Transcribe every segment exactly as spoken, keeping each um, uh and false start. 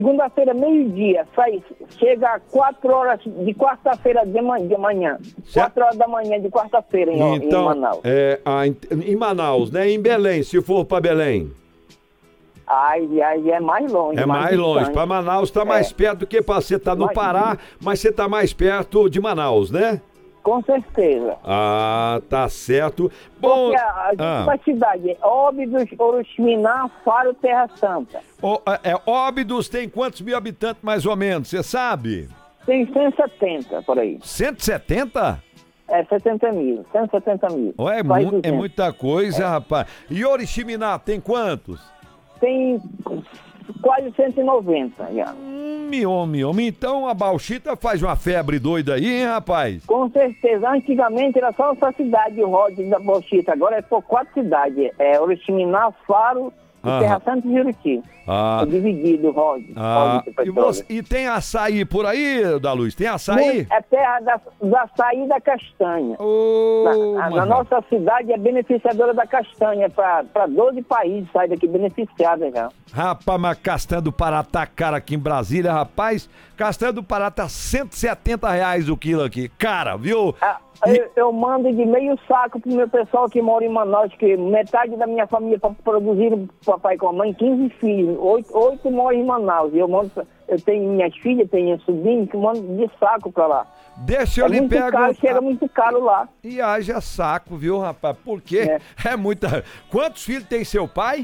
Segunda-feira, meio-dia, sai, chega a quatro horas de quarta-feira de manhã, de manhã. quatro horas da manhã de quarta-feira em, então, em Manaus. É, a, em Manaus, né? Em Belém, se for para Belém. Aí, aí é mais longe. É mais, mais longe. Para Manaus está mais é. perto do que para você estar tá no Pará, mas você está mais perto de Manaus, né? Com certeza. Ah, tá certo. Bom, porque a, a ah. cidade é Óbidos, Oriximiná, Faro, Terra Santa. O, é, Óbidos tem quantos mil habitantes mais ou menos, você sabe? Tem cento e setenta por aí. cento e setenta? É, setenta mil, cento e setenta mil. Ué, é, mu é muita coisa, é. rapaz. E Oriximiná tem quantos? Tem quase cento e noventa já. Hum, homem, homem, então a Bauxita faz uma febre doida aí, hein, rapaz? Com certeza. Antigamente era só essa cidade, o Rhodes da Bauxita. Agora é por quatro cidades. É Oriximiná, Faro, e Terra Santa e Juruti. Ah. É dividido o Rhodes. Ah. E, você, e tem açaí por aí, da Luz? Tem açaí? Muito, é terra da, do açaí da castanha. Oh, na, na nossa cidade é beneficiadora da castanha. Para doze países sai daqui beneficiada já. Rapaz, mas castanha do Pará tá cara aqui em Brasília, rapaz. Castanha do Pará tá cento e setenta reais o quilo aqui. Cara, viu? Ah, e... eu, eu mando de meio saco pro meu pessoal que mora em Manaus, que metade da minha família para produzir o papai com a mãe, quinze filhos. Oito, oito moram em Manaus. E eu mando, eu tenho minhas filhas, tenho minha sobrinha, que mando de saco pra lá. Deixa eu é lhe muito perguntar. Caro, chega muito caro lá. E haja saco, viu, rapaz? Porque é. é muita... Quantos filhos tem seu pai?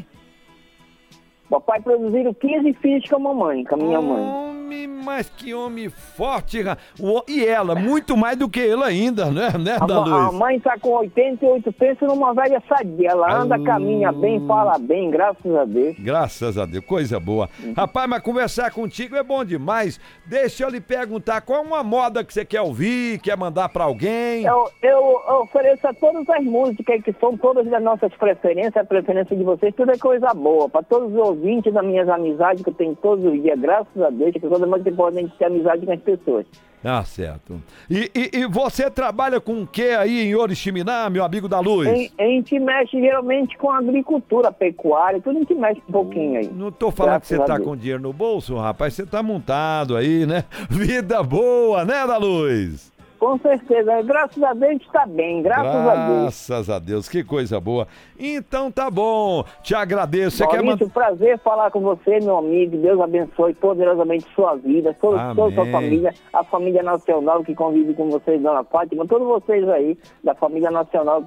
Papai produziram quinze filhos com a mamãe, com a minha mãe. Homem, mas que homem forte. O, e ela, muito mais do que ele ainda, né, né, da Luz? A mãe tá com oitenta e oito, pensa numa velha sadia. Ela anda, ah, caminha bem, fala bem, graças a Deus. Graças a Deus, coisa boa. Uhum. Rapaz, mas conversar contigo é bom demais. Deixa eu lhe perguntar, qual é uma moda que você quer ouvir, quer mandar pra alguém? Eu, eu, eu ofereço a todas as músicas, que são todas das nossas preferências, a preferência de vocês, tudo é coisa boa. Pra todos os ouvintes das minhas amizades, que eu tenho todos os dias, graças a Deus, que toda vez que podem ter amizade com as pessoas. Ah, certo. E, e, e você trabalha com o que aí em Oriximiná, meu amigo da Luz? Em, a gente mexe geralmente com agricultura, pecuária, tudo a gente mexe um pouquinho aí. Não tô falando graças que você tá com dinheiro no bolso, rapaz, você tá montado aí, né? Vida boa, né, da Luz? Com certeza, graças a Deus está bem, graças, graças a Deus. Graças a Deus, que coisa boa. Então tá bom, te agradeço. Você Maurício, quer mandar... prazer falar com você, meu amigo. Deus abençoe poderosamente sua vida, toda, toda a sua família, a família nacional que convive com vocês, Dona Fátima, todos vocês aí da família nacional.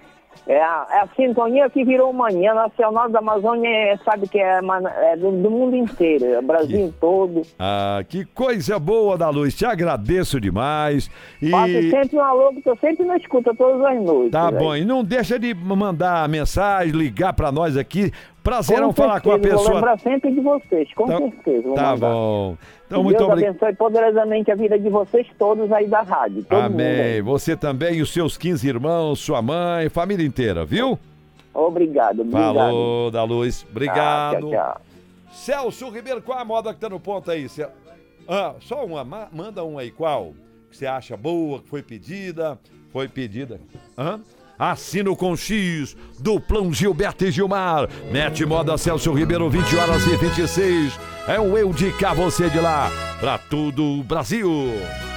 É a, é a sintonia que virou manhã nacional da Amazônia, é, sabe que é, é do, do mundo inteiro, é o Brasil que, todo. Ah, que coisa boa, da Luz, te agradeço demais. E... Faço sempre um alô, que eu sempre não escuto todas as noites. Tá véio. bom, e não deixa de mandar mensagem, ligar pra nós aqui. Prazerão com falar certeza, com a pessoa. Vou lembrar sempre de vocês, com tá, certeza. Vou tá mandar. bom. Então, que muito Deus obrigado. abençoe poderosamente a vida de vocês todos aí da rádio. Amém. Você também e os seus quinze irmãos, sua mãe, família inteira, viu? Obrigado, obrigado. Falou, da Luz. Obrigado. Ah, tchau, tchau. Celso Ribeiro, qual a moda que tá no ponto aí? Cel... Ah, só uma. Manda um aí, qual? Que você acha boa, que foi pedida? Foi pedida. Hã? Assino com X, duplão Gilberto e Gilmar. Mete moda Celso Ribeiro, vinte horas e vinte e seis. É o eu de cá, você de lá. Pra todo o Brasil.